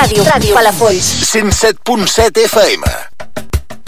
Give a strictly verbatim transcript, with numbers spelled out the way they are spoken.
Ràdio, Ràdio Palafolls. cent set punt set F M.